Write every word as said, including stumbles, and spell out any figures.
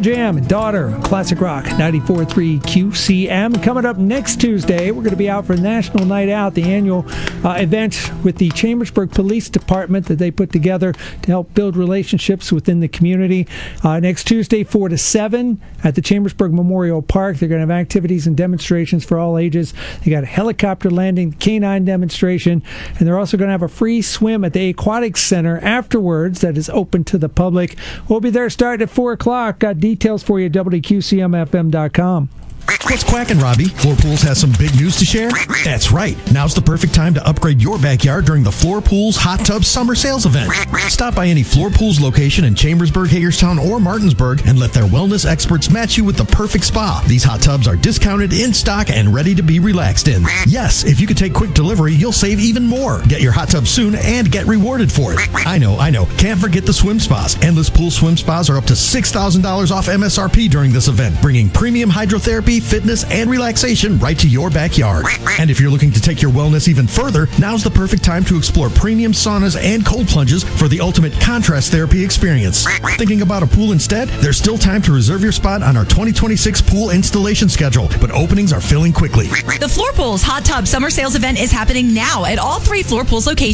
Jam and Daughter, Classic Rock, ninety-four point three Q C M. Coming up next Tuesday, we're going to be out for National Night Out, the annual uh, event with the Chambersburg Police Department that they put together to help build relationships within the community. Uh, next Tuesday, four to seven at the Chambersburg Memorial Park. They're going to have activities and demonstrations for all ages. They got a helicopter landing, canine demonstration, and they're also going to have a free swim at the Aquatic Center afterwards that is open to the public. We'll be there starting at four o'clock. Got details for you at W Q C M F M dot com. What's quacking, Robbie? Floor Pools has some big news to share? That's right. Now's the perfect time to upgrade your backyard during the Floor Pools Hot Tub Summer Sales event. Stop by any Floor Pools location in Chambersburg, Hagerstown, or Martinsburg and let their wellness experts match you with the perfect spa. These hot tubs are discounted, in stock, and ready to be relaxed in. Yes, if you could take quick delivery, you'll save even more. Get your hot tub soon and get rewarded for it. I know, I know. Can't forget the swim spas. Endless Pool swim spas are up to six thousand dollars off M S R P during this event, bringing premium hydrotherapy, fitness, and relaxation right to your backyard. And if you're looking to take your wellness even further, now's the perfect time to explore premium saunas and cold plunges for the ultimate contrast therapy experience. Thinking about a pool instead? There's still time to reserve your spot on our twenty twenty-six pool installation schedule, but openings are filling quickly. The Floor Pools Hot Tub Summer Sales event is happening now at all three Floor Pools locations.